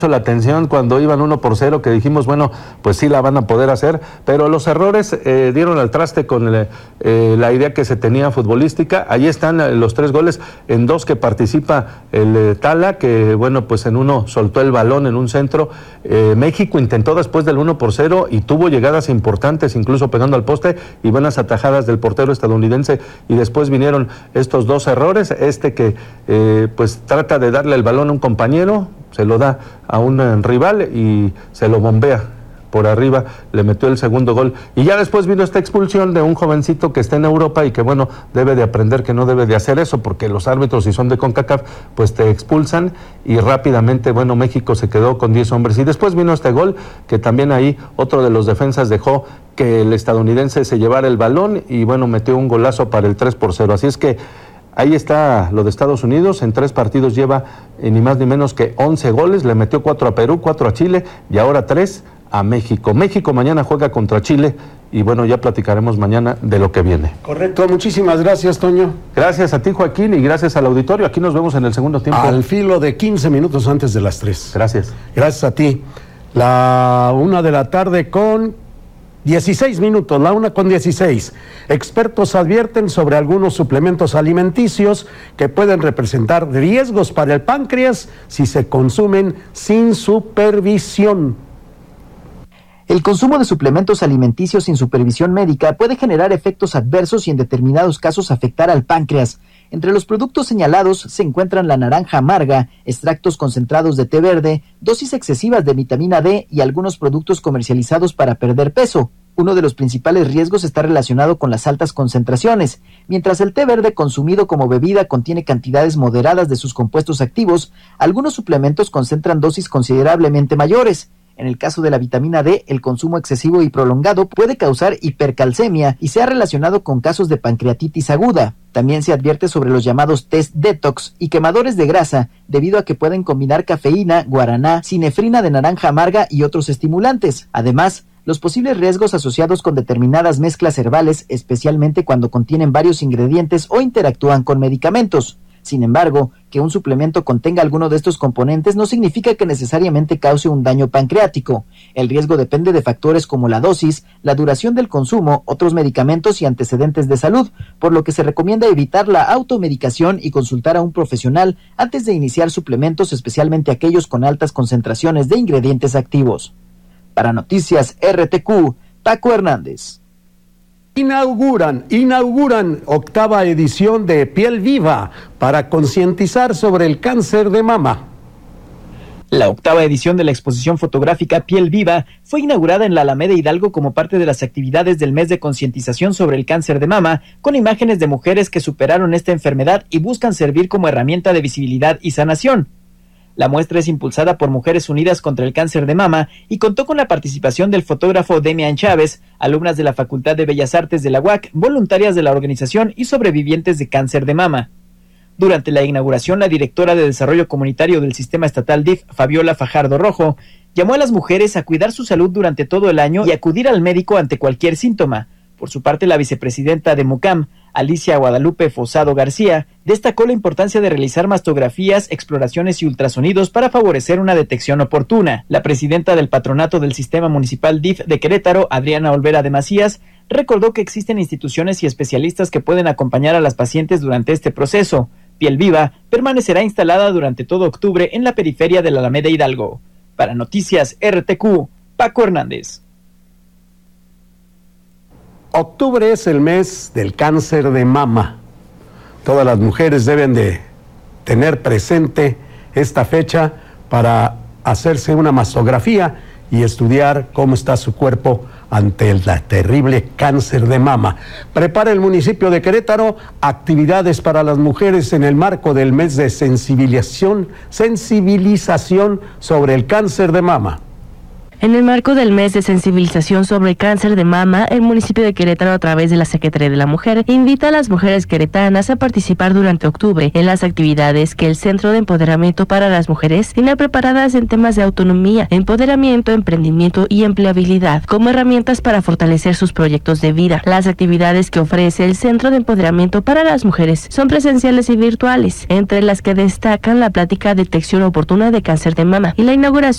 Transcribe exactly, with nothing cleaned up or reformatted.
la atención cuando iban uno por cero, que dijimos, bueno, pues sí la van a poder hacer, pero los errores eh, dieron al traste con el, eh, la idea que se tenía futbolística. Ahí están eh, los tres goles, en dos que participa el eh, Tala, que bueno, pues en uno soltó el balón en un centro. eh, México intentó después del uno por cero y tuvo llegadas importantes, incluso pegando al poste, y buenas atajadas del portero estadounidense, y después vinieron estos dos errores, este que eh, pues trata de darle el balón a un compañero, se lo da a un rival y se lo bombea por arriba, le metió el segundo gol. Y ya después vino esta expulsión de un jovencito que está en Europa y que, bueno, debe de aprender que no debe de hacer eso, porque los árbitros, si son de CONCACAF, pues te expulsan, y rápidamente, bueno, México se quedó con diez hombres. Y después vino este gol, que también ahí otro de los defensas dejó que el estadounidense se llevara el balón y, bueno, metió un golazo para el tres por cero. Así es que ahí está lo de Estados Unidos, en tres partidos lleva eh, ni más ni menos que once goles, le metió cuatro a Perú, cuatro a Chile y ahora tres a México. México mañana juega contra Chile y bueno, ya platicaremos mañana de lo que viene. Correcto, muchísimas gracias, Toño. Gracias a ti, Joaquín, y gracias al auditorio. Aquí nos vemos en el segundo tiempo. Al filo de quince minutos antes de las tres. Gracias. Gracias a ti. La una de la tarde con dieciséis minutos, la una con dieciséis. Expertos advierten sobre algunos suplementos alimenticios que pueden representar riesgos para el páncreas si se consumen sin supervisión. El consumo de suplementos alimenticios sin supervisión médica puede generar efectos adversos y en determinados casos afectar al páncreas. Entre los productos señalados se encuentran la naranja amarga, extractos concentrados de té verde, dosis excesivas de vitamina D y algunos productos comercializados para perder peso. Uno de los principales riesgos está relacionado con las altas concentraciones. Mientras el té verde consumido como bebida contiene cantidades moderadas de sus compuestos activos, algunos suplementos concentran dosis considerablemente mayores. En el caso de la vitamina D, el consumo excesivo y prolongado puede causar hipercalcemia y se ha relacionado con casos de pancreatitis aguda. También se advierte sobre los llamados test detox y quemadores de grasa, debido a que pueden combinar cafeína, guaraná, sinefrina de naranja amarga y otros estimulantes. Además, los posibles riesgos asociados con determinadas mezclas herbales, especialmente cuando contienen varios ingredientes o interactúan con medicamentos. Sin embargo, que un suplemento contenga alguno de estos componentes no significa que necesariamente cause un daño pancreático. El riesgo depende de factores como la dosis, la duración del consumo, otros medicamentos y antecedentes de salud, por lo que se recomienda evitar la automedicación y consultar a un profesional antes de iniciar suplementos, especialmente aquellos con altas concentraciones de ingredientes activos. Para Noticias R T Q, Paco Hernández. Inauguran, inauguran octava edición de Piel Viva para concientizar sobre el cáncer de mama. La octava edición de la exposición fotográfica Piel Viva fue inaugurada en la Alameda Hidalgo como parte de las actividades del mes de concientización sobre el cáncer de mama, con imágenes de mujeres que superaron esta enfermedad y buscan servir como herramienta de visibilidad y sanación. La muestra es impulsada por Mujeres Unidas contra el Cáncer de Mama y contó con la participación del fotógrafo Demian Chávez, alumnas de la Facultad de Bellas Artes de la U A C, voluntarias de la organización y sobrevivientes de cáncer de mama. Durante la inauguración, la directora de Desarrollo Comunitario del Sistema Estatal D I F, Fabiola Fajardo Rojo, llamó a las mujeres a cuidar su salud durante todo el año y acudir al médico ante cualquier síntoma. Por su parte, la vicepresidenta de MUCAM, Alicia Guadalupe Fosado García, destacó la importancia de realizar mastografías, exploraciones y ultrasonidos para favorecer una detección oportuna. La presidenta del patronato del Sistema Municipal D I F de Querétaro, Adriana Olvera de Macías, recordó que existen instituciones y especialistas que pueden acompañar a las pacientes durante este proceso. Piel Viva permanecerá instalada durante todo octubre en la periferia de la Alameda Hidalgo. Para Noticias R T Q, Paco Hernández. Octubre es el mes del cáncer de mama. Todas las mujeres deben de tener presente esta fecha para hacerse una mastografía y estudiar cómo está su cuerpo ante el terrible cáncer de mama. Prepara el municipio de Querétaro actividades para las mujeres en el marco del mes de sensibilización, sensibilización sobre el cáncer de mama. En el marco del mes de sensibilización sobre cáncer de mama, el municipio de Querétaro, a través de la Secretaría de la Mujer, invita a las mujeres queretanas a participar durante octubre en las actividades que el Centro de Empoderamiento para las Mujeres tiene preparadas en temas de autonomía, empoderamiento, emprendimiento y empleabilidad, como herramientas para fortalecer sus proyectos de vida. Las actividades que ofrece el Centro de Empoderamiento para las Mujeres son presenciales y virtuales, entre las que destacan la plática Detección Oportuna de Cáncer de Mama y la inauguración